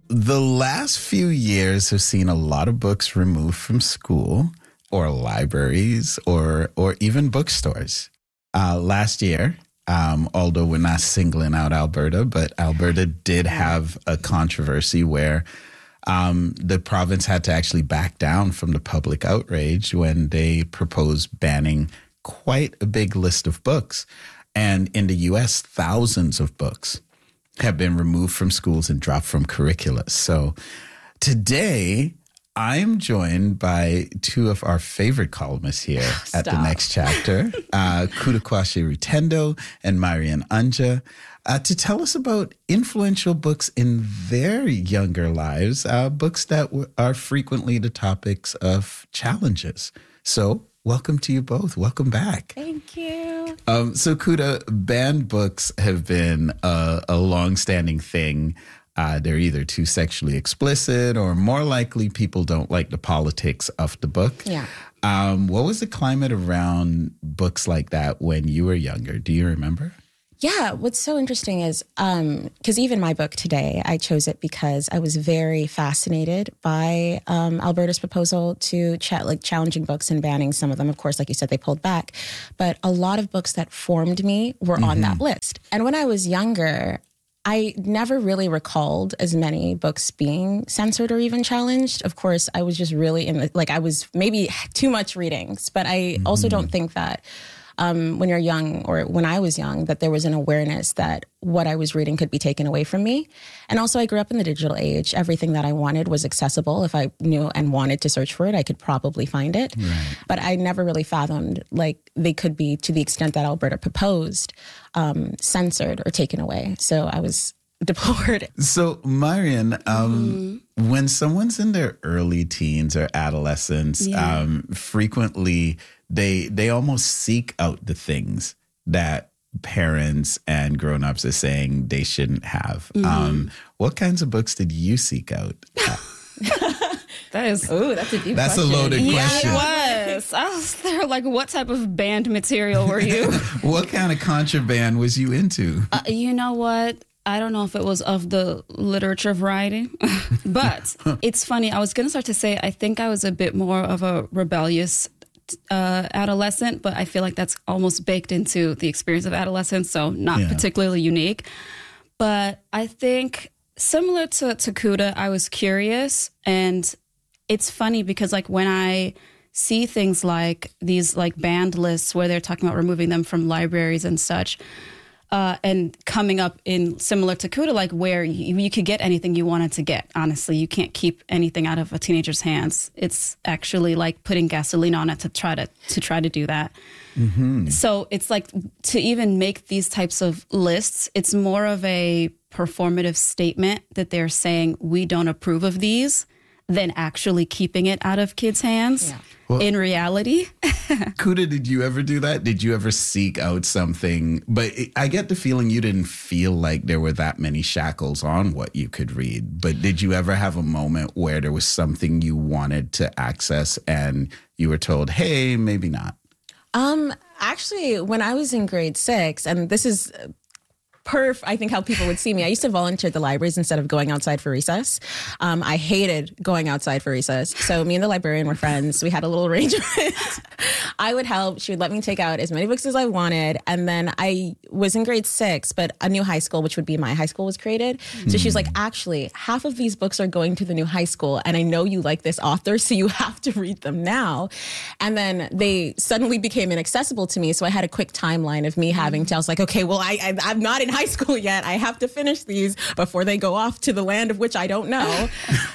The last few years have seen a lot of books removed from school or libraries or even bookstores. Last year, although we're not singling out Alberta, but Alberta did have a controversy where the province had to actually back down from the public outrage when they proposed banning quite a big list of books. And in the U.S., thousands of books have been removed from schools and dropped from curricula. So today, I'm joined by two of our favorite columnists here at The Next Chapter, Kuda Kwashe-Rutendo and Marian Anja, to tell us about influential books in their younger lives, books that are frequently the topics of challenges. So welcome to you both. Welcome back. Thank you. So Kuda, banned books have been a long-standing thing. They're either too sexually explicit or more likely people don't like the politics of the book. Yeah. What was the climate around books like that when you were younger? Do you remember? Yeah. What's so interesting is, because even my book today, I chose it because I was very fascinated by Alberta's proposal to challenging books and banning some of them. Of course, like you said, they pulled back. But a lot of books that formed me were on that list. And when I was younger, I never really recalled as many books being censored or even challenged. Of course, I was just really I was maybe too much readings, but I also don't think that when you're young or when I was young, that there was an awareness that what I was reading could be taken away from me. And also I grew up in the digital age. Everything that I wanted was accessible. If I knew and wanted to search for it, I could probably find it. Right. But I never really fathomed they could be, to the extent that Alberta proposed, censored or taken away. So I was deplored. So Marian, when someone's in their early teens or adolescence, frequently they almost seek out the things that parents and grown-ups are saying they shouldn't have. What kinds of books did you seek out? That's a deep That's question. a loaded question. Yeah, it was. I was there like, what type of banned material were you? What kind of contraband was you into? You know what? I don't know if it was of the literature variety, but it's funny. I was going to start to say, I think I was a bit more of a rebellious adolescent, but I feel like that's almost baked into the experience of adolescence, so not particularly unique. But I think similar to Kuda, I was curious, and it's funny because like when I see things like these like banned lists where they're talking about removing them from libraries and such, and coming up in similar to Kuda, like where you could get anything you wanted to get. Honestly, you can't keep anything out of a teenager's hands. It's actually like putting gasoline on it to try to do that. So it's like to even make these types of lists, it's more of a performative statement that they're saying we don't approve of these than actually keeping it out of kids' hands. Yeah. Well, in reality. Kuda, did you ever do that? Did you ever seek out something? But I get the feeling you didn't feel like there were that many shackles on what you could read. But did you ever have a moment where there was something you wanted to access and you were told, hey, maybe not? Actually, when I was in grade 6, and this is I think how people would see me. I used to volunteer at the libraries instead of going outside for recess. I hated going outside for recess. So me and the librarian were friends. We had a little arrangement. I would help. She would let me take out as many books as I wanted. And then I was in grade 6, but a new high school, which would be my high school, was created. So she was like, actually, half of these books are going to the new high school. And I know you like this author, so you have to read them now. And then they suddenly became inaccessible to me. So I had a quick timeline of me having to, I was like, okay, well, I'm not in high school yet. I have to finish these before they go off to the land of which I don't know.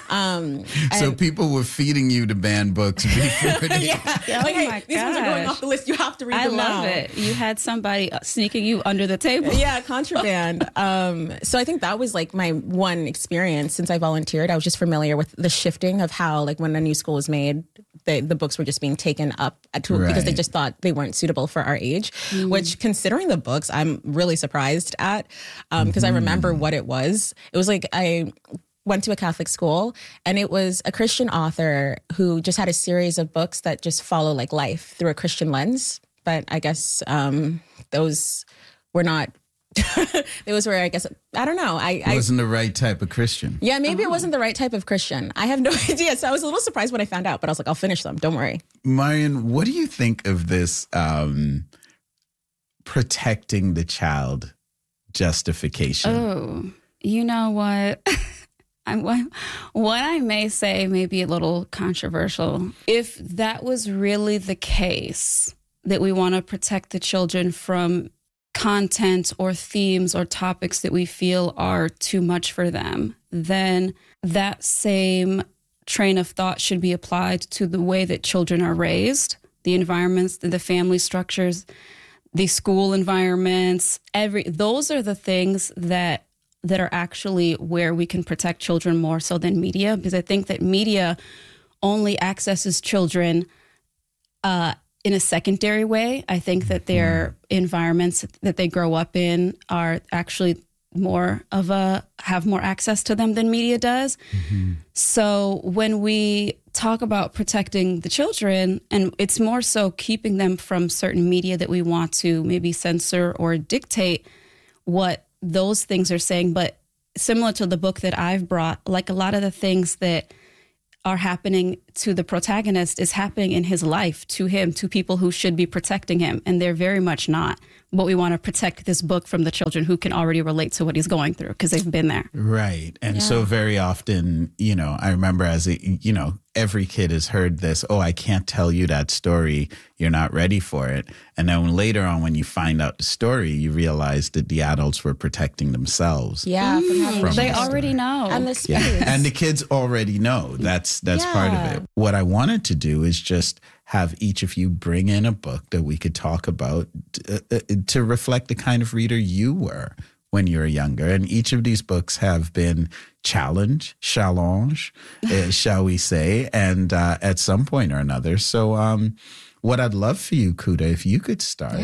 So people were feeding you the banned books before they... Like, hey, these ones are going off the list. You have to read them now. I love it. You had somebody sneaking you under the table. Yeah, contraband. So I think that was like my one experience since I volunteered. I was just familiar with the shifting of how, like, when a new school was made, the books were just being taken up because they just thought they weren't suitable for our age, which, considering the books, I'm really surprised at, because I remember what it was. It was like I went to a Catholic school, and it was a Christian author who just had a series of books that just follow like life through a Christian lens. But I guess those were not It was where I guess, I don't know. It wasn't the right type of Christian. Yeah, maybe it wasn't the right type of Christian. I have no idea. So I was a little surprised when I found out, but I was like, I'll finish them. Don't worry. Marian, what do you think of this protecting the child justification? Oh, you know what? What I may say may be a little controversial. If that was really the case, that we want to protect the children from content or themes or topics that we feel are too much for them, then that same train of thought should be applied to the way that children are raised, the environments, the family structures, the school environments. Those are the things that are actually where we can protect children more so than media, because I think that media only accesses children in a secondary way. I think that their environments that they grow up in are actually have more access to them than media does. Mm-hmm. So when we talk about protecting the children, and it's more so keeping them from certain media that we want to maybe censor or dictate what those things are saying. But similar to the book that I've brought, like a lot of the things that are happening to the protagonist is happening in his life, to him, to people who should be protecting him. And they're very much not. But we want to protect this book from the children who can already relate to what he's going through because they've been there. Right. And so very often, I remember every kid has heard this, oh, I can't tell you that story. You're not ready for it. And then later on, when you find out the story, you realize that the adults were protecting themselves. Yeah. They already know. And the space. Yeah. And the kids already know. That's part of it. What I wanted to do is just have each of you bring in a book that we could talk about to reflect the kind of reader you were when you were younger. And each of these books have been challenge, shall we say, and at some point or another. So what I'd love for you, Kuda, if you could start,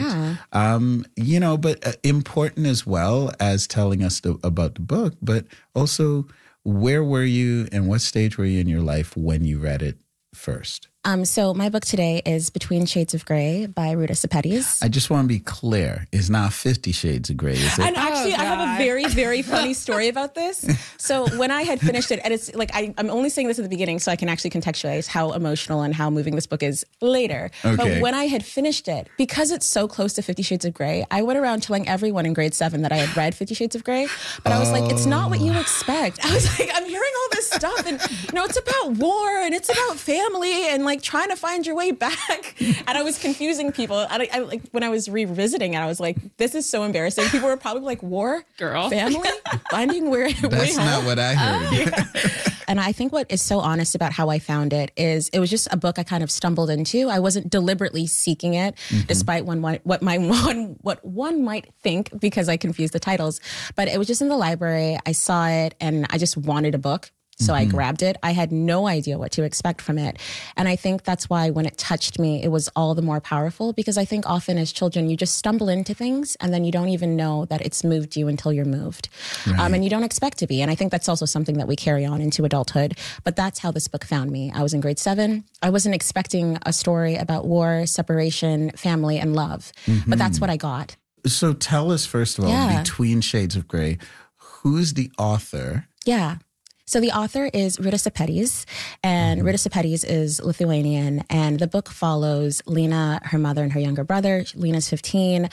but important as well as telling us about the book, but also where were you and what stage were you in your life when you read it first? So my book today is Between Shades of Grey by Ruta Sepetys. I just want to be clear. It's not 50 Shades of Grey, is it? And actually, I have a very, very funny story about this. So when I had finished it, and it's like, I'm only saying this at the beginning so I can actually contextualize how emotional and how moving this book is later. Okay. But when I had finished it, because it's so close to 50 Shades of Grey, I went around telling everyone in grade 7 that I had read 50 Shades of Grey. But I was like, it's not what you expect. I was like, I'm hearing all this stuff and, it's about war and it's about family and like trying to find your way back. And I was confusing people. I like when I was revisiting it, I was like, this is so embarrassing. People were probably like, war, girl, family, finding way home. That's not what I heard. And I think what is so honest about how I found it is it was just a book I kind of stumbled into. I wasn't deliberately seeking it, despite what one might think because I confused the titles. But it was just in the library. I saw it and I just wanted a book. So I grabbed it. I had no idea what to expect from it. And I think that's why when it touched me, it was all the more powerful because I think often as children, you just stumble into things and then you don't even know that it's moved you until you're moved. Right. And you don't expect to be. And I think that's also something that we carry on into adulthood. But that's how this book found me. I was in grade 7. I wasn't expecting a story about war, separation, family, and love. But that's what I got. So tell us, first of all, Between Shades of Grey, who's the author? Yeah. So the author is Ruta Sepetys, and Ruta Sepetys is Lithuanian, and the book follows Lena, her mother, and her younger brother. Lena's 15,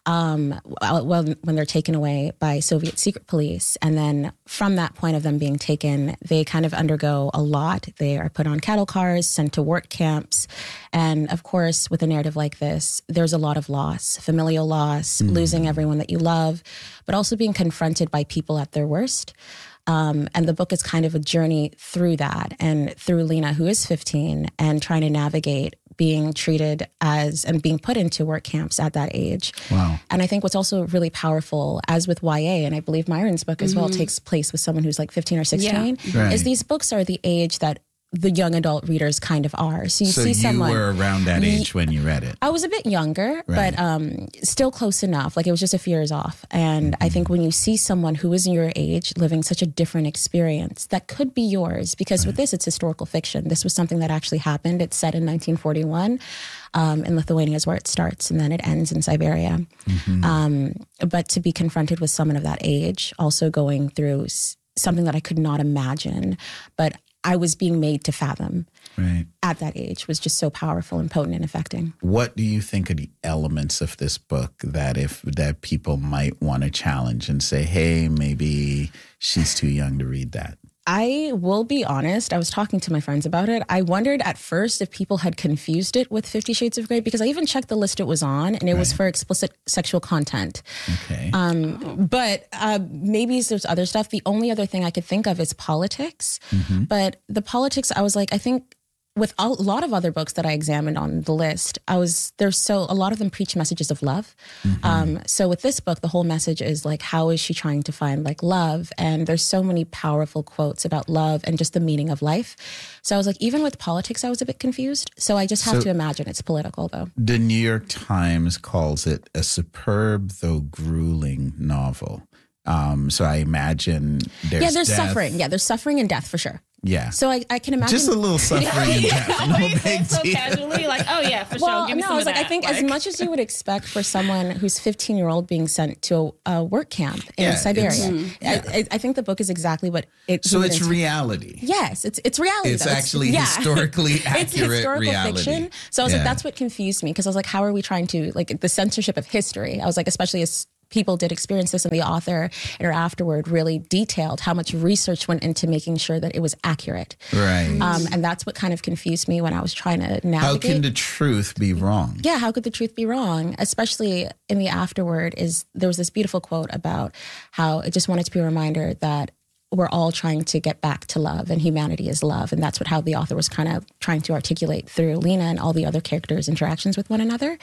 when they're taken away by Soviet secret police. And then from that point of them being taken, they kind of undergo a lot. They are put on cattle cars, sent to work camps. And of course, with a narrative like this, there's a lot of loss, familial loss, losing everyone that you love, but also being confronted by people at their worst. And the book is kind of a journey through that and through Lena, who is 15, and trying to navigate being treated as and being put into work camps at that age. Wow. And I think what's also really powerful, as with YA, and I believe Myron's book as well takes place with someone who's like 15 or 16, is these books are the age that the young adult readers kind of are. So you see someone. You were around that age when you read it. I was a bit younger, Right. but still close enough. Like it was just a few years off. And I think when you see someone who is your age living such a different experience, that could be yours. Because with this, it's historical fiction. This was something that actually happened. It's set in 1941 in Lithuania is where it starts, and then it ends in Siberia. But to be confronted with someone of that age, also going through something that I could not imagine, but I was being made to fathom Right. at that age, was just so powerful and potent and affecting. What do you think are the elements of this book that people might want to challenge and say, hey, maybe she's too young to read that? I will be honest, I was talking to my friends about it. I wondered at first if people had confused it with 50 Shades of Grey, because I even checked the list it was on, and it was for explicit sexual content. Okay. But maybe there's other stuff. The only other thing I could think of is politics. But the politics, I was like, I think with a lot of other books that I examined on the list, a lot of them preach messages of love. So with this book, the whole message is like, how is she trying to find like love? And there's so many powerful quotes about love and just the meaning of life. So I was like, even with politics, I was a bit confused. So I just have to imagine it's political though. The New York Times calls it a superb though grueling novel. So I imagine there's there's death. suffering. Yeah, there's suffering and death for sure. Yeah. So I can imagine. Just a little suffering and death. No big so deal. casually, like, oh yeah, for sure. Give me some I was of like, that. I think as much as you would expect for someone who's 15-year-old being sent to a work camp in Siberia, I think the book is exactly what it. So it's reality. Yes, it's reality. It's though. actually historically accurate it's historical reality. fiction. So I was like, that's what confused me, because I was like, how are we trying to, like, the censorship of history? I was like, especially as people did experience this, and the author in her afterward really detailed how much research went into making sure that it was accurate. Right. And that's what kind of confused me when I was trying to navigate. How can the truth be wrong? Yeah, how could the truth be wrong? Especially in the afterword, there was this beautiful quote about how it just wanted to be a reminder that we're all trying to get back to love, and humanity is love. And that's how the author was kind of trying to articulate through Lena and all the other characters' interactions with one another.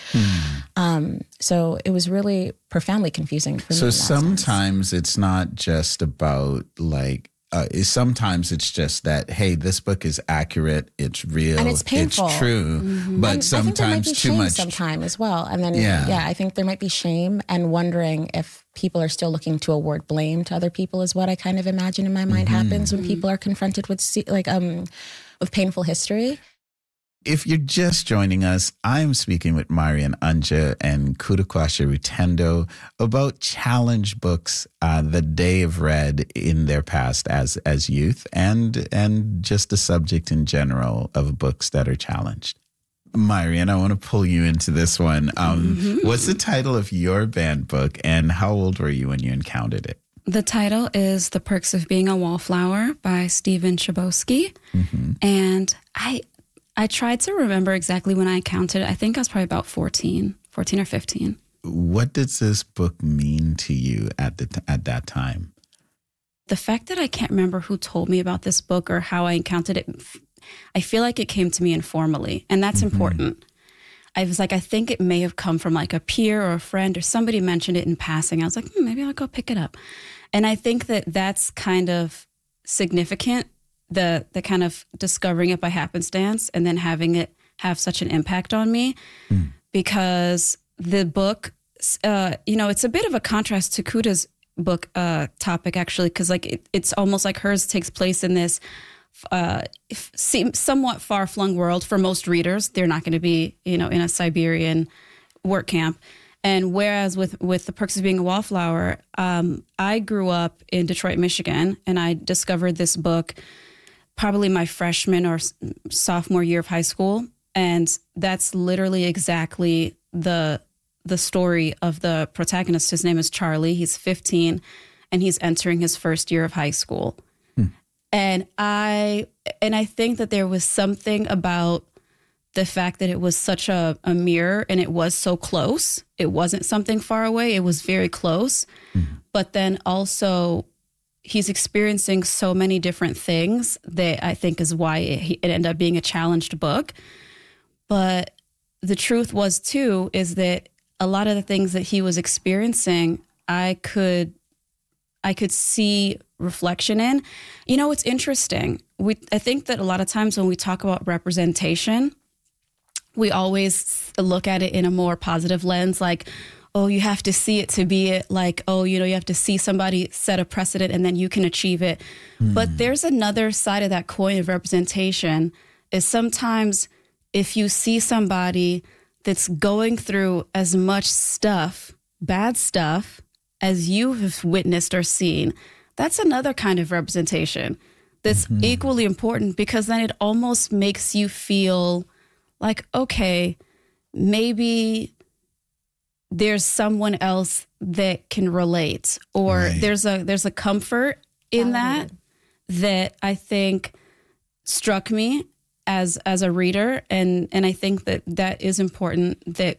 So it was really profoundly confusing for me. So in that sense. sometimes it's not just about like, sometimes it's just that, hey, this book is accurate, it's real, and it's painful. It's true, but And sometimes I think there might be too shame much. sometime as well. And then, Yeah. I think there might be shame and wondering if people are still looking to award blame to other people is what I kind of imagine in my mind happens when people are confronted with with painful history. If you're just joining us, I'm speaking with Marian Anja and Kudakwasha Rutendo about challenge books that they have read in their past as youth, and just the subject in general of books that are challenged. Marian, I want to pull you into this one. What's the title of your banned book, and how old were you when you encountered it? The title is The Perks of Being a Wallflower by Stephen Chbosky. And I tried to remember exactly when I encountered it. I think I was probably about 14 or 15. What does this book mean to you at that time? The fact that I can't remember who told me about this book or how I encountered it, I feel like it came to me informally, and that's important. I was like, I think it may have come from like a peer or a friend, or somebody mentioned it in passing. I was like, maybe I'll go pick it up. And I think that that's kind of significant, the kind of discovering it by happenstance and then having it have such an impact on me, because the book, it's a bit of a contrast to Kuda's book topic, actually, because like it's almost like hers takes place in this somewhat far-flung world for most readers. They're not going to be, in a Siberian work camp. And whereas with The Perks of Being a Wallflower, I grew up in Detroit, Michigan, and I discovered this book probably my freshman or sophomore year of high school. And that's literally exactly the story of the protagonist. His name is Charlie. He's 15, and he's entering his first year of high school. And I think that there was something about the fact that it was such a mirror, and it was so close. It wasn't something far away. It was very close. But then also he's experiencing so many different things that I think is why it ended up being a challenged book. But the truth was, too, is that a lot of the things that he was experiencing, I could see reflection in. You know, it's interesting. I think that a lot of times when we talk about representation, we always look at it in a more positive lens, like, oh, you have to see it to be it, like, oh, you know, you have to see somebody set a precedent and then you can achieve it. But there's another side of that coin of representation, is sometimes if you see somebody that's going through as much stuff, bad stuff, as you have witnessed or seen, that's another kind of representation that's equally important, because then it almost makes you feel like, okay, maybe there's someone else that can relate, or there's a comfort in that I think struck me as a reader, and I think that is important, that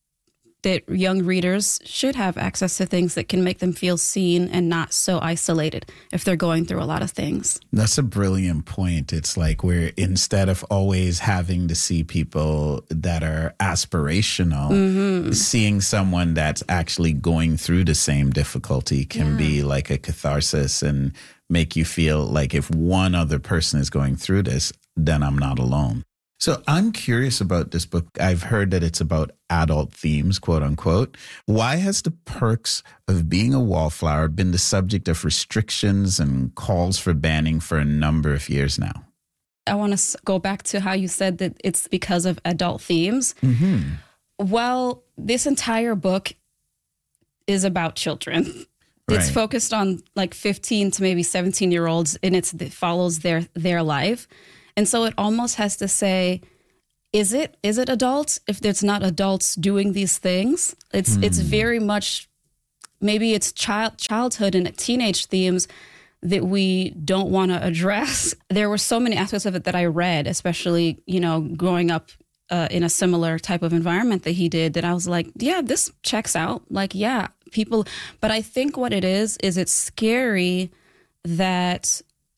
young readers should have access to things that can make them feel seen and not so isolated if they're going through a lot of things. That's a brilliant point. It's like we're, instead of always having to see people that are aspirational, seeing someone that's actually going through the same difficulty can be like a catharsis and make you feel like if one other person is going through this, then I'm not alone. So I'm curious about this book. I've heard that it's about adult themes, quote unquote. Why has the perks of being a wallflower been the subject of restrictions and calls for banning for a number of years now? I want to go back to how you said that it's because of adult themes. Well, this entire book is about children. It's focused on like 15 to maybe 17-year-olds, and it follows their life. And so it almost has to say, is it adults if it's not adults doing these things? It's very much, maybe it's childhood and teenage themes that we don't want to address. There were so many aspects of it that I read, especially, you know, growing up in a similar type of environment that he did, that I was like, yeah, this checks out. Like, yeah, people. But I think what it is it's scary that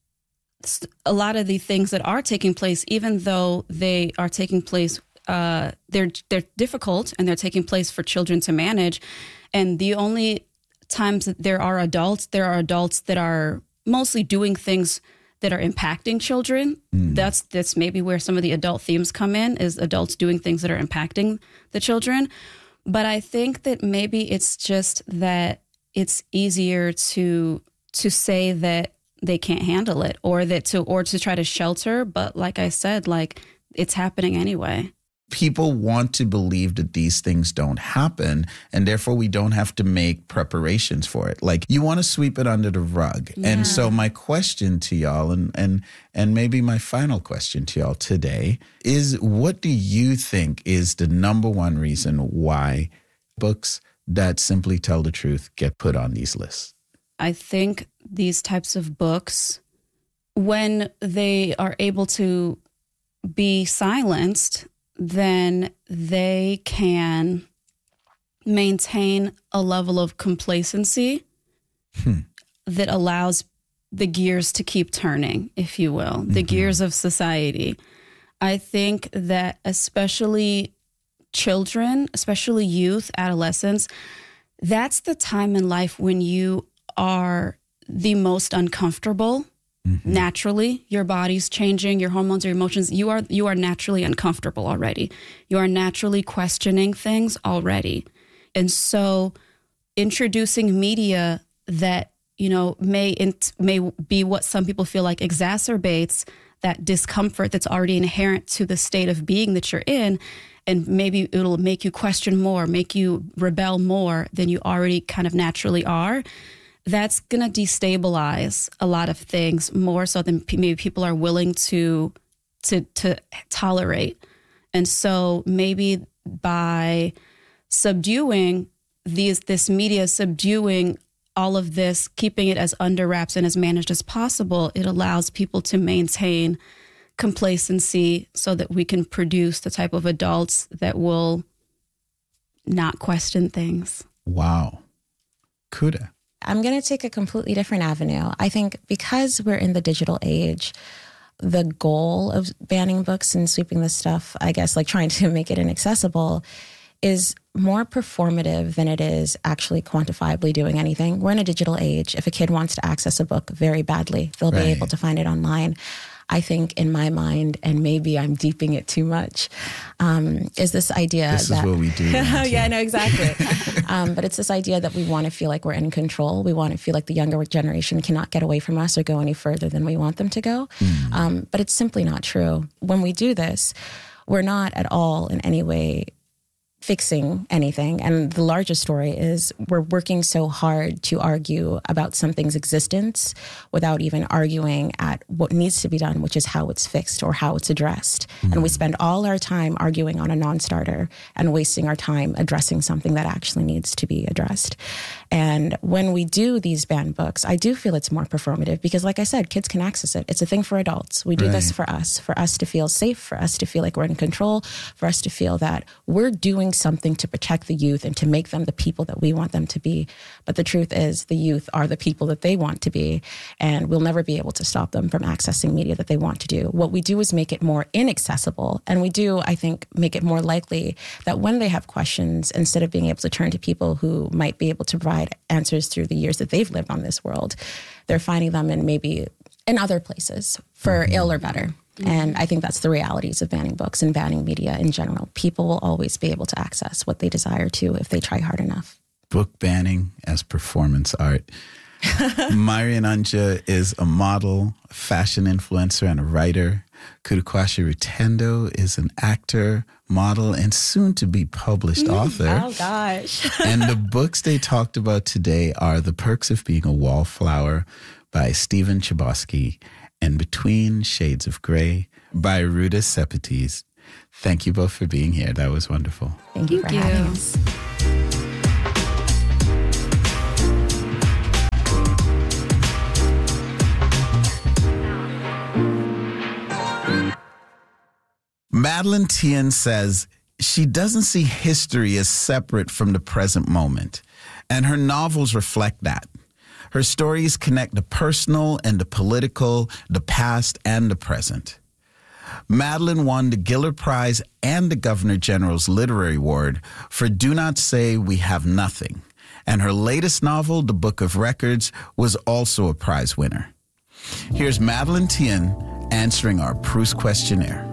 a lot of the things that are taking place, even though they are taking place, they're difficult and they're taking place for children to manage. And the only times that there are adults that are mostly doing things that are impacting children. That's maybe where some of the adult themes come in, is adults doing things that are impacting the children. But I think that maybe it's just that it's easier to say that they can't handle it, or to try to shelter. But like I said, like, it's happening anyway. People want to believe that these things don't happen, and therefore we don't have to make preparations for it. Like, you want to sweep it under the rug. Yeah. And so my question to y'all, and maybe my final question to y'all today, is what do you think is the number one reason why books that simply tell the truth get put on these lists? I think these types of books, when they are able to be silenced, then they can maintain a level of complacency that allows the gears to keep turning, if you will, the gears of society. I think that especially children, especially youth, adolescents, that's the time in life when you are the most uncomfortable. Naturally, your body's changing, your hormones, your emotions. You are naturally uncomfortable already. You are naturally questioning things already. And so introducing media that, you know, may be what some people feel like exacerbates that discomfort that's already inherent to the state of being that you're in. And maybe it'll make you question more, make you rebel more than you already kind of naturally are. That's going to destabilize a lot of things more so than maybe people are willing to tolerate. And so maybe by subduing this media, subduing all of this, keeping it as under wraps and as managed as possible, it allows people to maintain complacency so that we can produce the type of adults that will not question things. Wow. Kuda. I'm going to take a completely different avenue. I think because we're in the digital age, the goal of banning books and sweeping this stuff, I guess, like trying to make it inaccessible, is more performative than it is actually quantifiably doing anything. We're in a digital age. If a kid wants to access a book very badly, they'll be able to find it online. I think in my mind, and maybe I'm deeping it too much, is this idea this is what we do. Yeah, no, exactly. But it's this idea that we want to feel like we're in control. We want to feel like the younger generation cannot get away from us or go any further than we want them to go. But it's simply not true. When we do this, we're not at all in any way fixing anything. And the larger story is we're working so hard to argue about something's existence without even arguing at what needs to be done, which is how it's fixed or how it's addressed. And we spend all our time arguing on a non-starter and wasting our time addressing something that actually needs to be addressed. And when we do these banned books, I do feel it's more performative because, like I said, kids can access it. It's a thing for adults. We do this for us to feel safe, for us to feel like we're in control, for us to feel that we're doing something to protect the youth and to make them the people that we want them to be. But the truth is the youth are the people that they want to be, and we'll never be able to stop them from accessing media that they want to do. What we do is make it more inaccessible, and we do, I think, make it more likely that when they have questions, instead of being able to turn to people who might be able to provide answers through the years that they've lived on this world, they're finding them in other places for ill or better. And I think that's the realities of banning books and banning media in general. People will always be able to access what they desire to if they try hard enough. Book banning as performance art. Marian Anja is a model, fashion influencer, and a writer. Kurukwasi Rutendo is an actor, model, and soon-to-be published author. Oh, gosh. And the books they talked about today are The Perks of Being a Wallflower by Stephen Chbosky and Between Shades of Grey by Ruta Sepetys. Thank you both for being here. That was wonderful. Thank you for having us. Madeleine Tien says she doesn't see history as separate from the present moment, and her novels reflect that. Her stories connect the personal and the political, the past and the present. Madeleine won the Giller Prize and the Governor General's Literary Award for Do Not Say We Have Nothing, and her latest novel, The Book of Records, was also a prize winner. Here's Madeleine Tien answering our Proust questionnaire.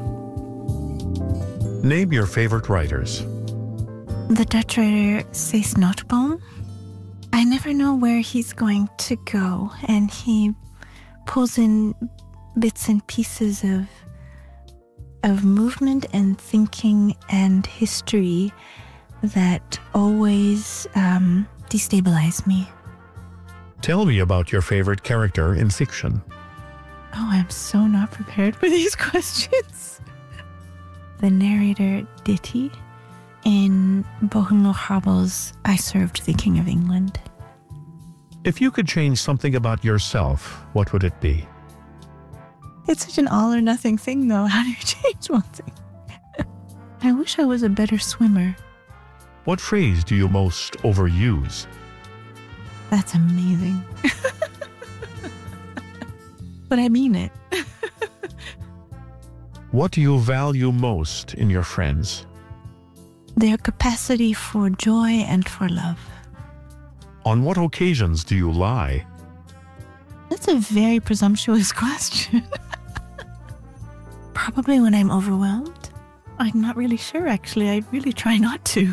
Name your favorite writers. The Dutch writer Cees Notenboom. I never know where he's going to go, and he pulls in bits and pieces of movement and thinking and history that always destabilize me. Tell me about your favorite character in fiction. Oh, I'm so not prepared for these questions. The narrator Ditty in Bohemond Habel's I Served the King of England. If you could change something about yourself, what would it be? It's such an all or nothing thing, though. How do you change one thing? I wish I was a better swimmer. What phrase do you most overuse? That's amazing. But I mean it. What do you value most in your friends? Their capacity for joy and for love. On what occasions do you lie? That's a very presumptuous question. Probably when I'm overwhelmed. I'm not really sure, actually. I really try not to.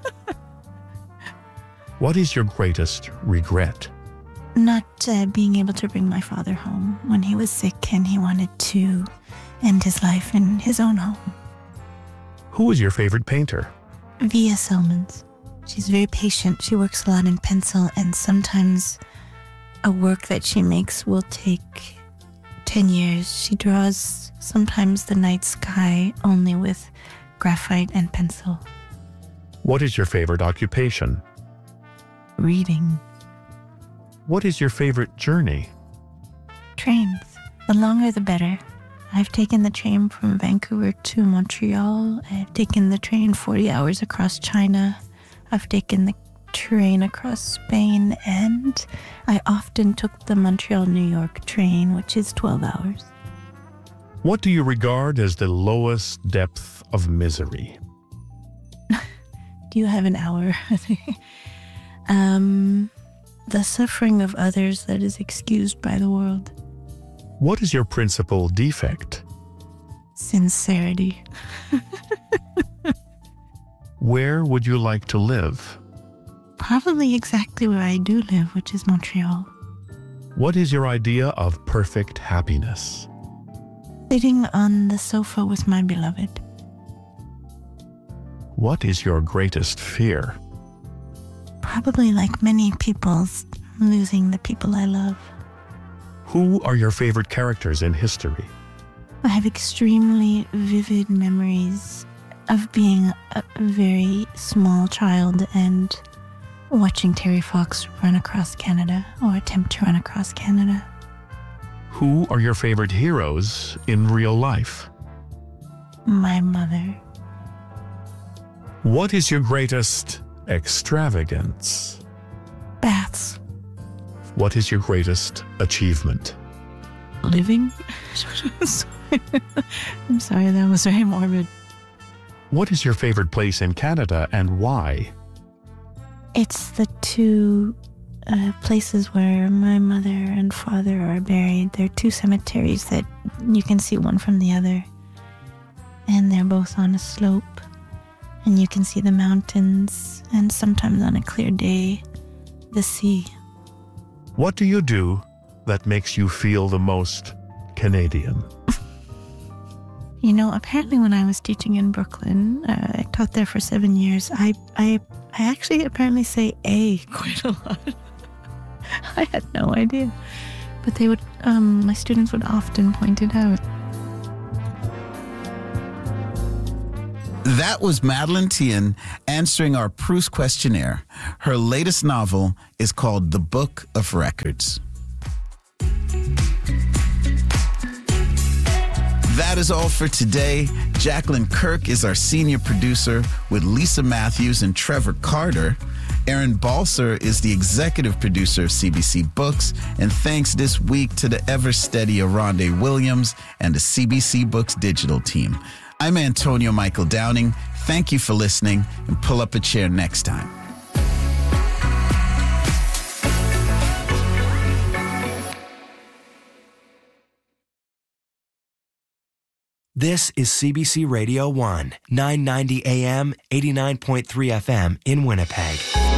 What is your greatest regret? Not being able to bring my father home when he was sick and he wanted to end his life in his own home. Who is your favorite painter? Via Selmans. She's very patient. She works a lot in pencil, and sometimes a work that she makes will take 10 years. She draws sometimes the night sky only with graphite and pencil. What is your favorite occupation? Reading. What is your favorite journey? Trains. The longer the better. I've taken the train from Vancouver to Montreal. I've taken the train 40 hours across China. I've taken the train across Spain, and I often took the Montreal-New York train, which is 12 hours. What do you regard as the lowest depth of misery? you have an hour. The suffering of others that is excused by the world. What is your principal defect? Sincerity. Where would you like to live? Probably exactly where I do live, which is Montreal. What is your idea of perfect happiness? Sitting on the sofa with my beloved. What is your greatest fear? Probably, like many people, losing the people I love. Who are your favorite characters in history? I have extremely vivid memories of being a very small child and watching Terry Fox run across Canada, or attempt to run across Canada. Who are your favorite heroes in real life? My mother. What is your greatest extravagance? Baths. What is your greatest achievement? Living? I'm sorry, that was very morbid. What is your favorite place in Canada and why? It's the two places where my mother and father are buried. They're two cemeteries that you can see one from the other. And they're both on a slope. And you can see the mountains, and sometimes on a clear day, the sea. What do you do that makes you feel the most Canadian? You know, apparently when I was teaching in Brooklyn, I taught there for 7 years, I actually apparently say quite a lot. I had no idea. But they would, my students would often point it out. That was Madeleine Thien answering our Proust questionnaire. Her latest novel is called The Book of Records. That is all for today. Jacqueline Kirk is our senior producer with Lisa Matthews and Trevor Carter. Aaron Balser is the executive producer of CBC Books. And thanks this week to the ever-steady Aronde Williams and the CBC Books digital team. I'm Antonio Michael Downing. Thank you for listening, and pull up a chair next time. This is CBC Radio 1, 990 AM, 89.3 FM in Winnipeg.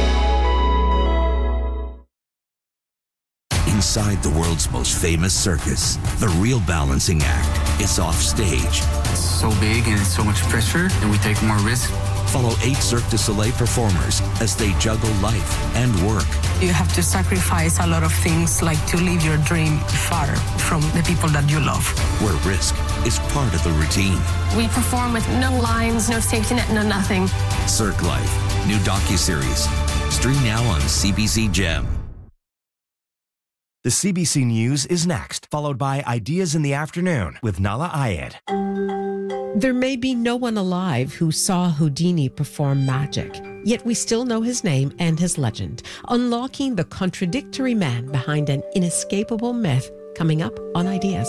Inside the world's most famous circus, the real balancing act is off stage. It's so big and it's so much pressure, and we take more risk. Follow 8 Cirque du Soleil performers as they juggle life and work. You have to sacrifice a lot of things, like to live your dream far from the people that you love. Where risk is part of the routine. We perform with no lines, no safety net, no nothing. Cirque Life, new docuseries. Stream now on CBC Gem. The CBC News is next, followed by Ideas in the Afternoon with Nala Ayed. There may be no one alive who saw Houdini perform magic, yet we still know his name and his legend, unlocking the contradictory man behind an inescapable myth, coming up on Ideas.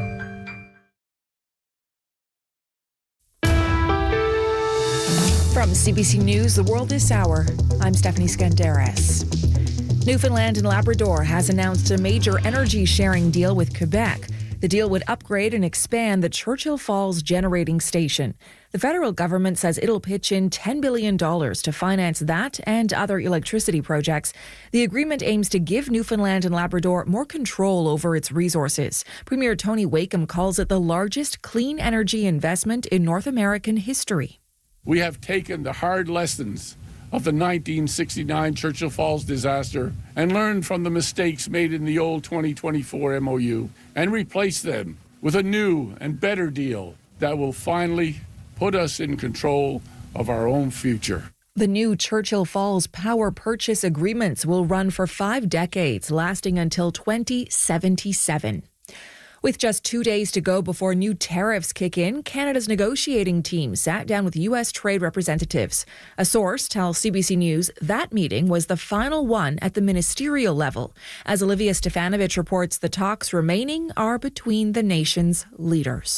From CBC News, The World This Hour, I'm Stephanie Skandaris. Newfoundland and Labrador has announced a major energy sharing deal with Quebec. The deal would upgrade and expand the Churchill Falls generating station. The federal government says it'll pitch in $10 billion to finance that and other electricity projects. The agreement aims to give Newfoundland and Labrador more control over its resources. Premier Tony Wakeham calls it the largest clean energy investment in North American history. We have taken the hard lessons of the 1969 Churchill Falls disaster and learned from the mistakes made in the old 2024 MOU and replaced them with a new and better deal that will finally put us in control of our own future. The new Churchill Falls power purchase agreements will run for 5 decades, lasting until 2077. With just 2 days to go before new tariffs kick in, Canada's negotiating team sat down with U.S. trade representatives. A source tells CBC News that meeting was the final one at the ministerial level. As Olivia Stefanovich reports, the talks remaining are between the nation's leaders.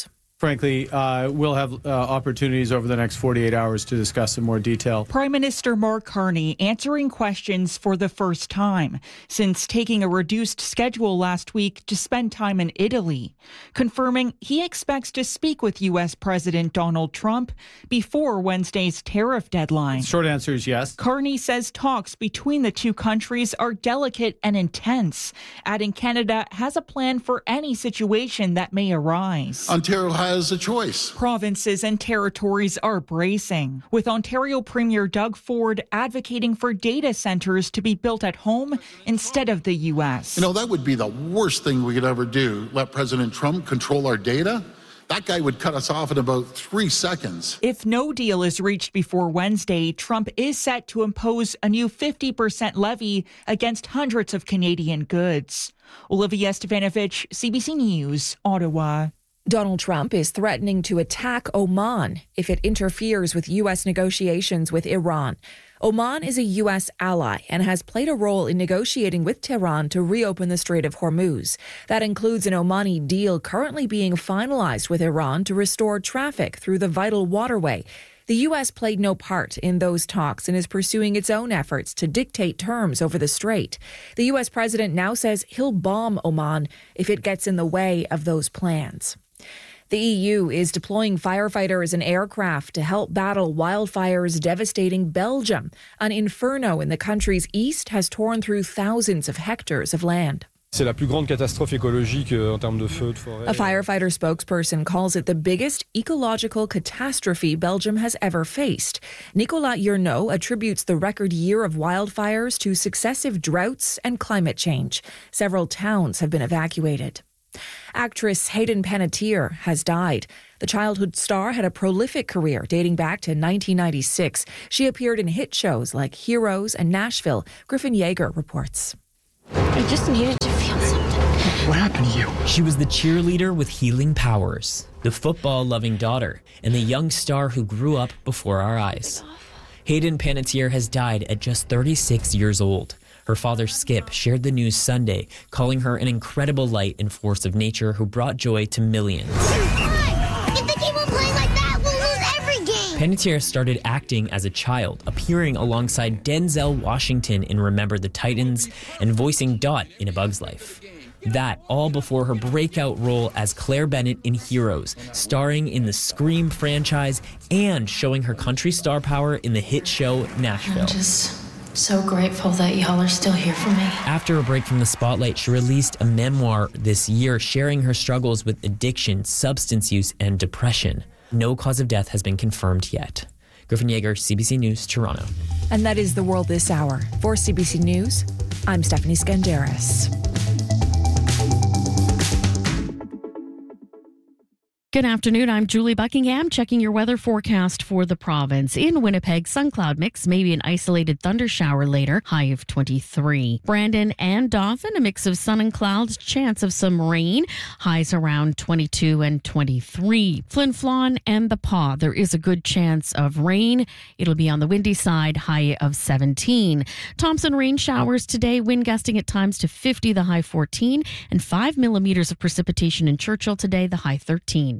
frankly, we'll have opportunities over the next 48 hours to discuss in more detail. Prime Minister Mark Carney answering questions for the first time since taking a reduced schedule last week to spend time in Italy, confirming he expects to speak with U.S. President Donald Trump before Wednesday's tariff deadline. Short answer is yes. Carney says talks between the two countries are delicate and intense, adding Canada has a plan for any situation that may arise. Ontario has a choice. Provinces and territories are bracing, with Ontario Premier Doug Ford advocating for data centers to be built at home instead of the U.S. You know, that would be the worst thing we could ever do, let President Trump control our data. That guy would cut us off in about 3 seconds. If no deal is reached before Wednesday, Trump is set to impose a new 50% levy against hundreds of Canadian goods. Olivia Stefanovich, CBC News, Ottawa. Donald Trump is threatening to attack Oman if it interferes with U.S. negotiations with Iran. Oman is a U.S. ally and has played a role in negotiating with Tehran to reopen the Strait of Hormuz. That includes an Omani deal currently being finalized with Iran to restore traffic through the vital waterway. The U.S. played no part in those talks and is pursuing its own efforts to dictate terms over the strait. The U.S. president now says he'll bomb Oman if it gets in the way of those plans. The EU is deploying firefighters and aircraft to help battle wildfires devastating Belgium. An inferno in the country's east has torn through thousands of hectares of land. C'est la plus grande catastrophe écologique en termes de feux de forêt. A firefighter spokesperson calls it the biggest ecological catastrophe Belgium has ever faced. Nicolas Yerneau attributes the record year of wildfires to successive droughts and climate change. Several towns have been evacuated. Actress Hayden Panettiere has died. The childhood star had a prolific career dating back to 1996. She appeared in hit shows like Heroes and Nashville. Griffin Yeager reports. I just needed to feel something. What happened to you? She was the cheerleader with healing powers, the football-loving daughter, and the young star who grew up before our eyes. Hayden Panettiere has died at just 36 years old. Her father, Skip, shared the news Sunday, calling her an incredible light and force of nature who brought joy to millions. If they keep on playing like that, we'll lose every game. Panettiere started acting as a child, appearing alongside Denzel Washington in Remember the Titans and voicing Dot in A Bug's Life. That all before her breakout role as Claire Bennett in Heroes, starring in the Scream franchise and showing her country star power in the hit show Nashville. I'm just so grateful that y'all are still here for me. After a break from the spotlight, she released a memoir this year sharing her struggles with addiction, substance use, and depression. No cause of death has been confirmed yet. Griffin Yeager, CBC News, Toronto. And that is the world this hour. For CBC News, I'm Stephanie Skandaris. Good afternoon. I'm Julie Buckingham checking your weather forecast for the province. In Winnipeg, sun cloud mix, maybe an isolated thunder shower later, high of 23. Brandon and Dauphin, a mix of sun and clouds, chance of some rain, highs around 22 and 23. Flin Flon and the Paw, there is a good chance of rain. It'll be on the windy side, high of 17. Thompson, rain showers today, wind gusting at times to 50, the high 14, and 5 millimeters of precipitation in Churchill today, the high 13.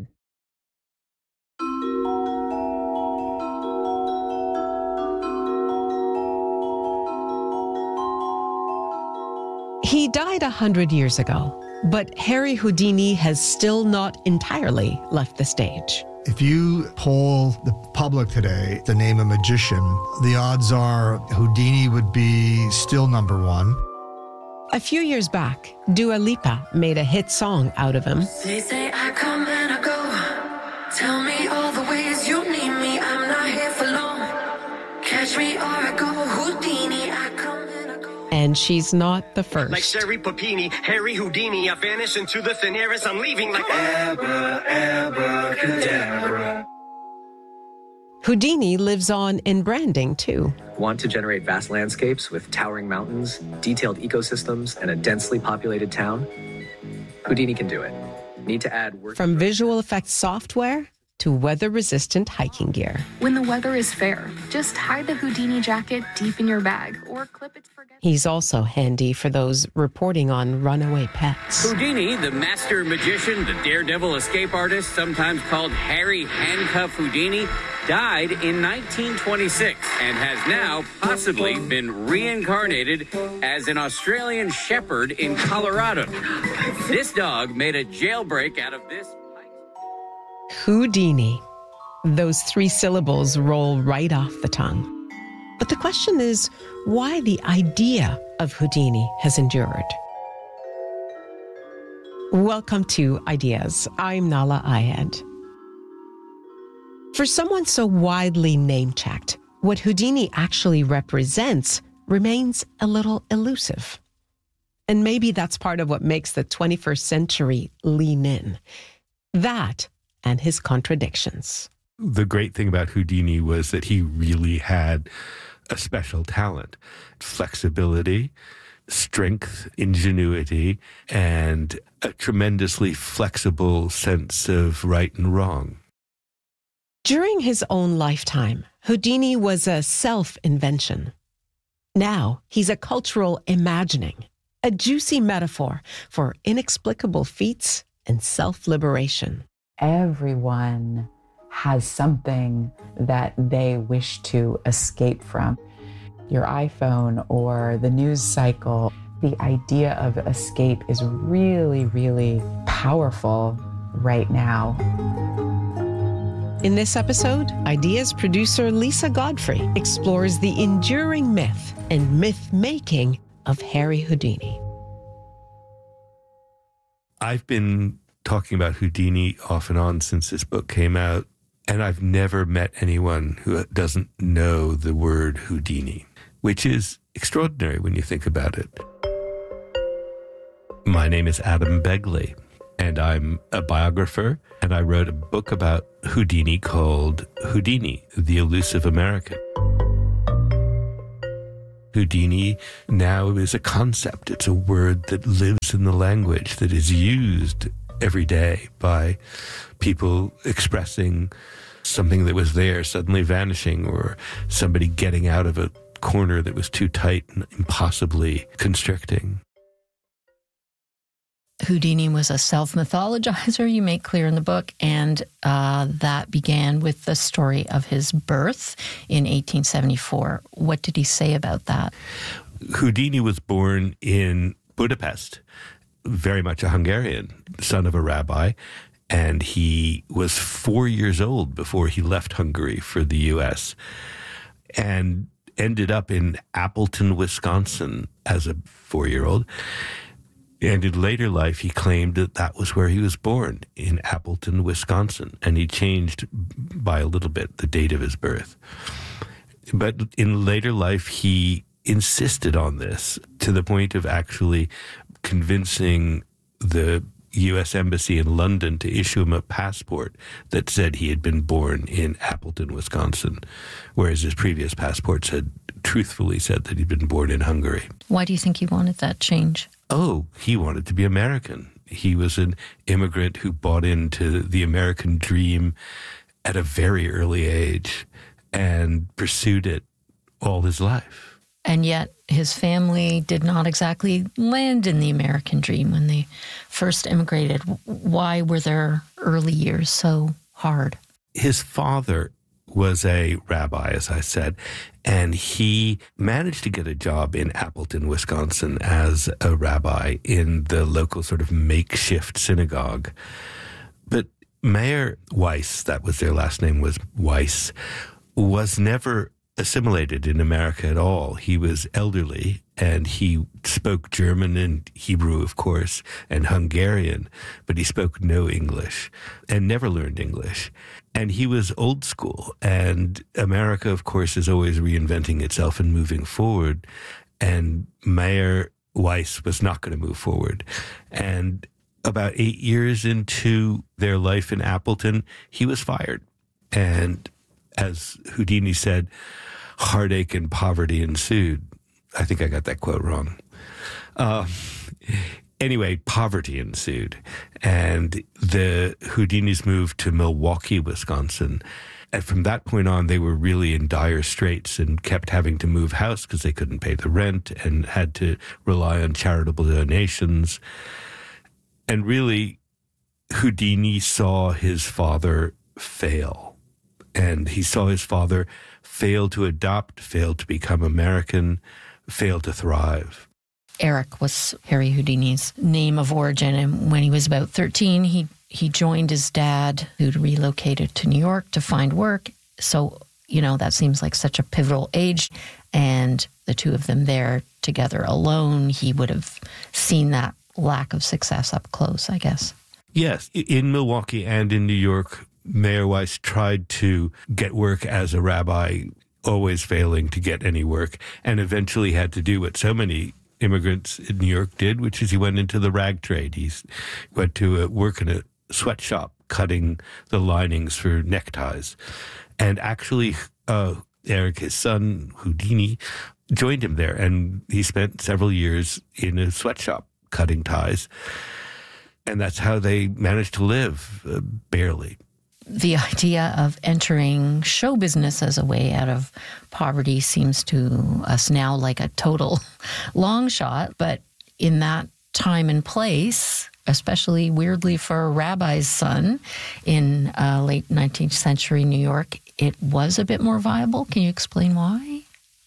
He died 100 years ago, but Harry Houdini has still not entirely left the stage. If you poll the public today to name a magician, the odds are Houdini would be still number one. A few years back, Dua Lipa made a hit song out of him. They say I come and I go. Tell me all the ways you need me. I'm not here for long. Catch me or I go. Houdini, I come and I go. And she's not the first. Like Sherry Papini, Harry Houdini, I vanish into the thin air as I'm leaving like abracadabra. Houdini lives on in branding, too. Want to generate vast landscapes with towering mountains, detailed ecosystems, and a densely populated town? Houdini can do it. Need to add work. From visual effects software to weather-resistant hiking gear. When the weather is fair, just hide the Houdini jacket deep in your bag or clip its forget. He's also handy for those reporting on runaway pets. Houdini, the master magician, the daredevil escape artist, sometimes called Harry Handcuff Houdini, died in 1926 and has now possibly been reincarnated as an Australian shepherd in Colorado. This dog made a jailbreak out of this. Houdini. Those 3 syllables roll right off the tongue. But the question is why the idea of Houdini has endured. Welcome to Ideas. I'm Nala Ayed. For someone so widely name-checked, what Houdini actually represents remains a little elusive. And maybe that's part of what makes the 21st century lean in. That and his contradictions. The great thing about Houdini was that he really had a special talent, flexibility, strength, ingenuity, and a tremendously flexible sense of right and wrong. During his own lifetime, Houdini was a self-invention. Now he's a cultural imagining, a juicy metaphor for inexplicable feats and self-liberation. Everyone has something that they wish to escape from. Your iPhone or the news cycle, the idea of escape is really, really powerful right now. In this episode, Ideas producer Lisa Godfrey explores the enduring myth and myth-making of Harry Houdini. I've been talking about Houdini off and on since this book came out, and I've never met anyone who doesn't know the word Houdini, which is extraordinary when you think about it. My name is Adam Begley, and I'm a biographer, and I wrote a book about Houdini called Houdini, the Elusive American. Houdini now is a concept. It's a word that lives in the language, that is used every day by people expressing something that was there suddenly vanishing, or somebody getting out of a corner that was too tight and impossibly constricting. Houdini was a self-mythologizer, you make clear in the book, and that began with the story of his birth in 1874. What did he say about that? Houdini was born in Budapest, very much a Hungarian, son of a rabbi, and he was 4 years old before he left Hungary for the U.S. and ended up in Appleton, Wisconsin as a 4-year-old. And in later life, he claimed that that was where he was born, in Appleton, Wisconsin. And he changed by a little bit the date of his birth. But in later life, he insisted on this to the point of actually convincing the U.S. Embassy in London to issue him a passport that said he had been born in Appleton, Wisconsin, whereas his previous passport truthfully said that he'd been born in Hungary. Why do you think he wanted that change? Oh, he wanted to be American. He was an immigrant who bought into the American dream at a very early age and pursued it all his life. And yet his family did not exactly land in the American dream when they first immigrated. Why were their early years so hard? His father was a rabbi, as I said, and he managed to get a job in Appleton, Wisconsin as a rabbi in the local sort of makeshift synagogue. But Mayer Weiss, that was their last name, was Weiss, was never assimilated in America at all. He was elderly, and he spoke German and Hebrew, of course, and Hungarian, but he spoke no English and never learned English. And he was old school, and America, of course, is always reinventing itself and moving forward, and Mayer Weiss was not going to move forward. And about 8 years into their life in Appleton, he was fired. And as Houdini said, heartache and poverty ensued. I think I got that quote wrong. Anyway, poverty ensued, and the Houdinis moved to Milwaukee, Wisconsin. And from that point on, they were really in dire straits and kept having to move house because they couldn't pay the rent and had to rely on charitable donations. And really, Houdini saw his father fail. And he saw his father fail to adopt, fail to become American, fail to thrive. Eric was Harry Houdini's name of origin, and when he was about 13, he joined his dad, who'd relocated to New York to find work. So, that seems like such a pivotal age, and the two of them there together alone, he would have seen that lack of success up close, I guess. Yes, in Milwaukee and in New York, Mayor Weiss tried to get work as a rabbi, always failing to get any work, and eventually had to do what so many immigrants in New York did, which is he went into the rag trade. He went to work in a sweatshop cutting the linings for neckties. And actually, Eric, his son, Houdini, joined him there, and he spent several years in a sweatshop cutting ties. And that's how they managed to live, barely. The idea of entering show business as a way out of poverty seems to us now like a total long shot. But in that time and place, especially weirdly for a rabbi's son in late 19th century New York, it was a bit more viable. Can you explain why?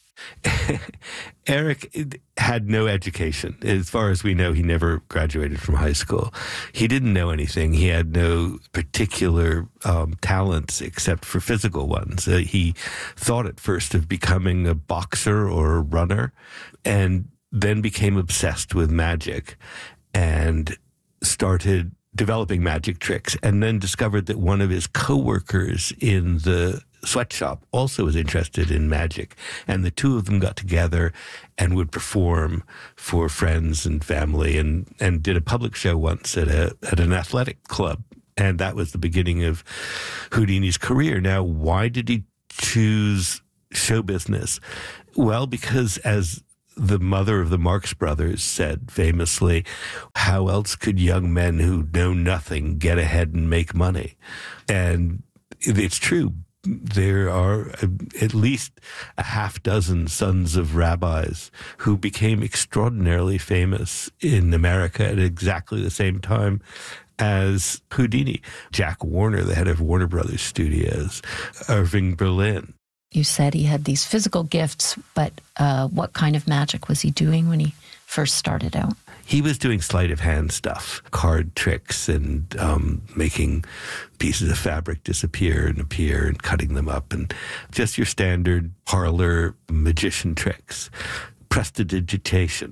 Eric had no education. As far as we know, he never graduated from high school. He didn't know anything. He had no particular talents except for physical ones. He thought at first of becoming a boxer or a runner, and then became obsessed with magic and started developing magic tricks, and then discovered that one of his coworkers in the sweatshop also was interested in magic, and the two of them got together and would perform for friends and family, and did a public show once at an athletic club, and that was the beginning of Houdini's career. Now, why did he choose show business? Well, because as the mother of the Marx Brothers said famously, how else could young men who know nothing get ahead and make money? And it's true. There are at least a half dozen sons of rabbis who became extraordinarily famous in America at exactly the same time as Houdini. Jack Warner, the head of Warner Brothers Studios, Irving Berlin. You said he had these physical gifts, but what kind of magic was he doing when he first started out? He was doing sleight of hand stuff, card tricks, and making pieces of fabric disappear and appear and cutting them up, and just your standard parlor magician tricks. Prestidigitation.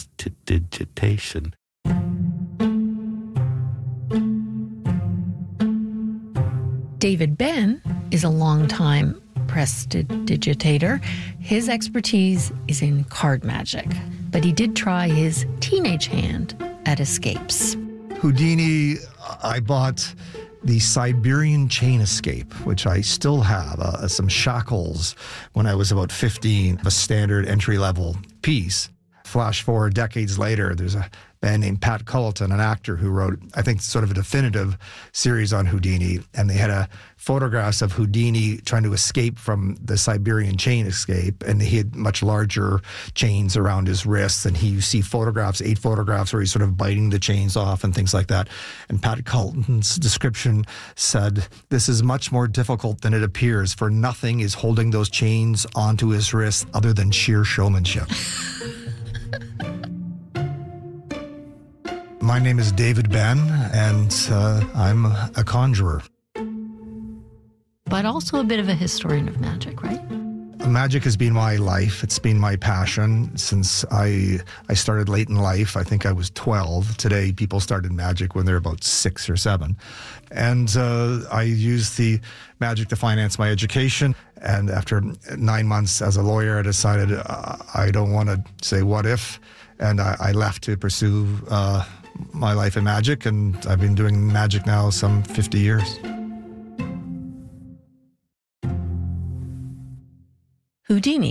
David Ben is a longtime prestidigitator. His expertise is in card magic, but he did try his teenage hand at escapes. Houdini, I bought the Siberian chain escape, which I still have, some shackles when I was about 15, a standard entry-level piece. Flash forward decades later, there's a man named Pat Culleton, an actor who wrote, I think, sort of a definitive series on Houdini, and they had photographs of Houdini trying to escape from the Siberian chain escape, and he had much larger chains around his wrists, and you see 8 photographs where he's sort of biting the chains off and things like that. And Pat Culleton's description said, "This is much more difficult than it appears, for nothing is holding those chains onto his wrists other than sheer showmanship." My name is David Ben, and I'm a conjurer. But also a bit of a historian of magic, right? Magic has been my life. It's been my passion since I started late in life. I think I was 12. Today, people started magic when they're about 6 or 7. And I used the magic to finance my education. And after 9 months as a lawyer, I decided I don't want to say what if. And I left to pursue my life in magic, and I've been doing magic now some 50 years. Houdini,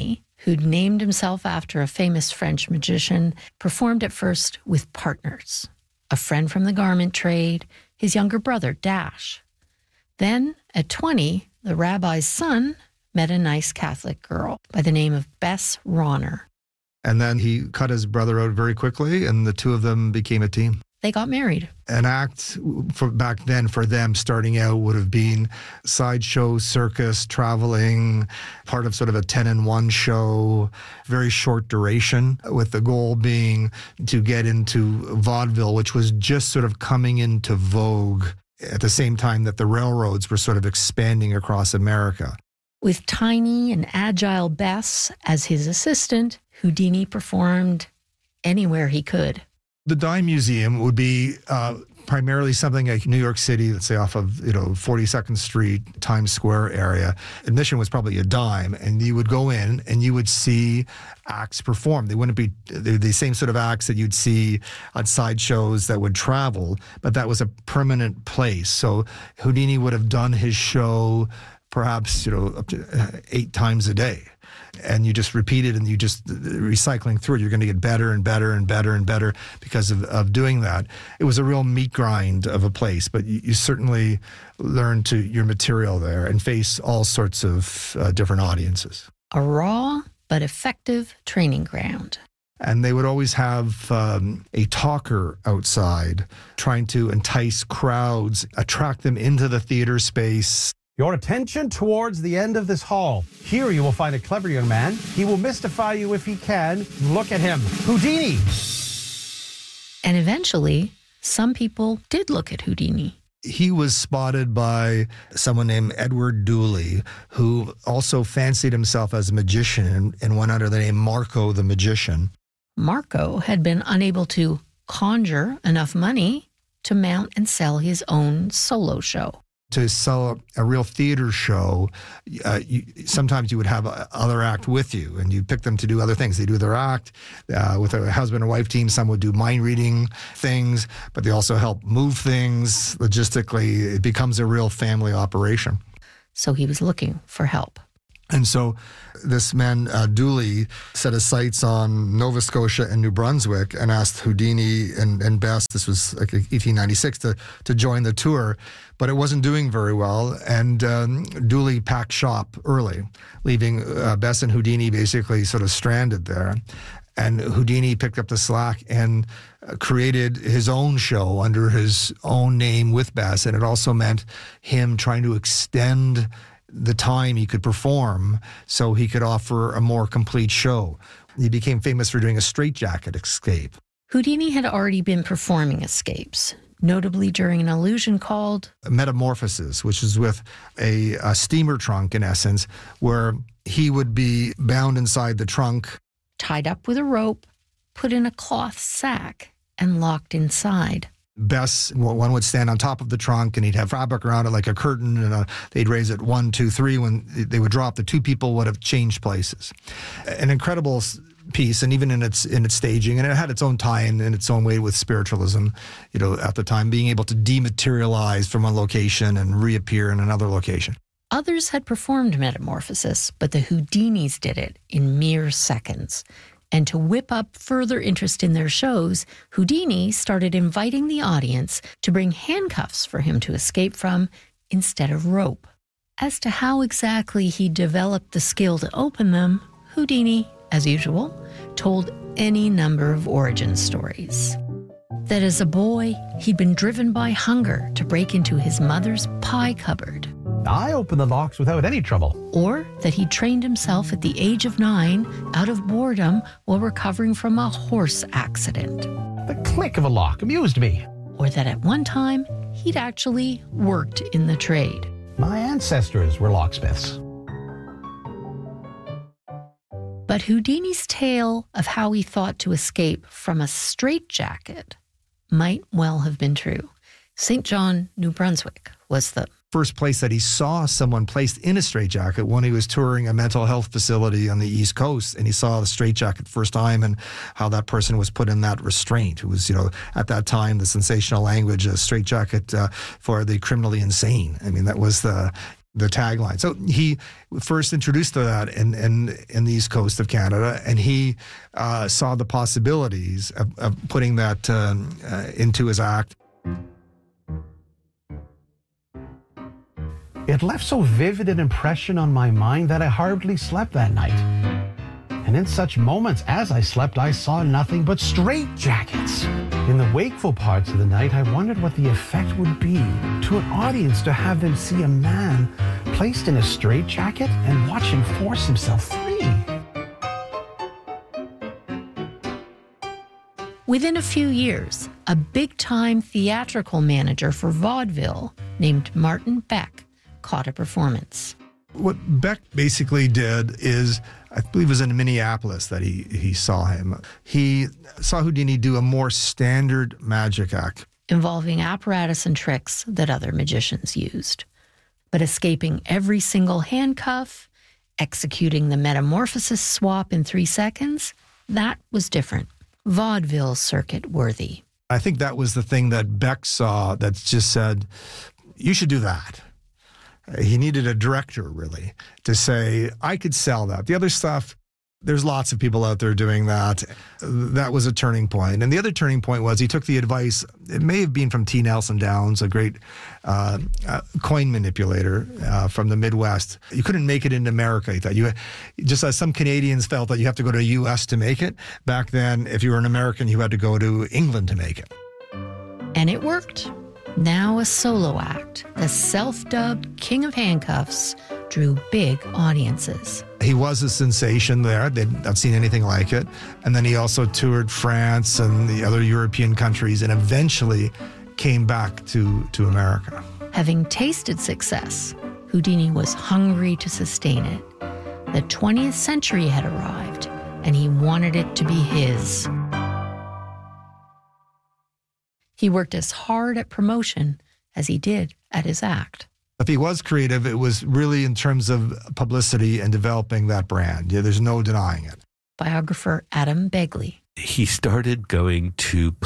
who'd named himself after a famous French magician, performed at first with partners, a friend from the garment trade, his younger brother, Dash. Then, at 20, the rabbi's son met a nice Catholic girl by the name of Bess Ronner. And then he cut his brother out very quickly, and the two of them became a team. They got married. An act for back then for them starting out would have been sideshow, circus, traveling, part of sort of a 10-in-1 show, very short duration, with the goal being to get into vaudeville, which was just sort of coming into vogue at the same time that the railroads were sort of expanding across America. With tiny and agile Bess as his assistant, Houdini performed anywhere he could. The Dime Museum would be primarily something like New York City, let's say off of 42nd Street, Times Square area. Admission was probably a dime, and you would go in and you would see acts perform. They wouldn't be the same sort of acts that you'd see on sideshows that would travel, but that was a permanent place. So Houdini would have done his show perhaps up to 8 times a day. And you just repeat it, and you just recycling through it. You're going to get better and better and better and better because of doing that. It was a real meat grind of a place, but you certainly learn to your material there and face all sorts of different audiences. A raw but effective training ground. And they would always have a talker outside trying to entice crowds, attract them into the theater space. Your attention towards the end of this hall. Here you will find a clever young man. He will mystify you if he can. Look at him. Houdini! And eventually, some people did look at Houdini. He was spotted by someone named Edward Dooley, who also fancied himself as a magician and went under the name Marco the Magician. Marco had been unable to conjure enough money to mount and sell his own solo show. To sell a real theater show, sometimes you would have other act with you, and you pick them to do other things. They do their act with a husband and wife team. Some would do mind reading things, but they also help move things logistically. It becomes a real family operation. So he was looking for help. And so this man, Dooley, set his sights on Nova Scotia and New Brunswick and asked Houdini and Bess, this was like 1896, to join the tour. But it wasn't doing very well, and Dooley packed shop early, leaving Bess and Houdini basically sort of stranded there. And Houdini picked up the slack and created his own show under his own name with Bess, and it also meant him trying to extend the time he could perform so he could offer a more complete show. He became famous for doing a straitjacket escape. Houdini had already been performing escapes, notably during an illusion called Metamorphosis, which is with a steamer trunk, in essence, where he would be bound inside the trunk, tied up with a rope, put in a cloth sack, and locked inside. Bess, one would stand on top of the trunk and he'd have fabric around it like a curtain, and they'd raise it 1, 2, 3. When they would drop, the two people would have changed places. An incredible piece, and even in its staging, and it had its own tie-in in its own way with spiritualism, at the time, being able to dematerialize from one location and reappear in another location. Others had performed Metamorphosis, but the Houdinis did it in mere seconds. And to whip up further interest in their shows, Houdini started inviting the audience to bring handcuffs for him to escape from instead of rope. As to how exactly he developed the skill to open them, Houdini, as usual, told any number of origin stories. That as a boy, he'd been driven by hunger to break into his mother's pie cupboard. I opened the locks without any trouble. Or that he trained himself at the age of 9 out of boredom while recovering from a horse accident. The click of a lock amused me. Or that at one time, he'd actually worked in the trade. My ancestors were locksmiths. But Houdini's tale of how he thought to escape from a straitjacket might well have been true. St. John, New Brunswick was the first place that he saw someone placed in a straitjacket when he was touring a mental health facility on the East Coast, and he saw the straitjacket first time and how that person was put in that restraint. It was, at that time, the sensational language, a straitjacket for the criminally insane. I mean, that was the the tagline. So he first introduced to that in the East Coast of Canada, and he saw the possibilities of putting that into his act. It left so vivid an impression on my mind that I hardly slept that night. And in such moments as I slept, I saw nothing but straitjackets. In the wakeful parts of the night, I wondered what the effect would be to an audience to have them see a man placed in a straitjacket and watch him force himself free. Within a few years, a big-time theatrical manager for vaudeville named Martin Beck caught a performance. What Beck basically did is, I believe it was in Minneapolis that he saw him. He saw Houdini do a more standard magic act, involving apparatus and tricks that other magicians used. But escaping every single handcuff, executing the metamorphosis swap in 3 seconds, that was different. Vaudeville circuit worthy. I think that was the thing that Beck saw that just said, you should do that. He needed a director, really, to say, I could sell that. The other stuff, there's lots of people out there doing that. That was a turning point. And the other turning point was he took the advice, it may have been from T. Nelson Downs, a great coin manipulator from the Midwest. You couldn't make it in America, he thought. Just as some Canadians felt that you have to go to the U.S. to make it, back then, if you were an American, you had to go to England to make it. And it worked. Now a solo act, the self-dubbed King of Handcuffs drew big audiences. He was a sensation there. They'd not seen anything like it. And then he also toured France and the other European countries and eventually came back to America. Having tasted success, Houdini was hungry to sustain it. The 20th century had arrived, and he wanted it to be his. He worked as hard at promotion as he did at his act. If he was creative, it was really in terms of publicity and developing that brand. Yeah, there's no denying it. Biographer Adam Begley. He started going to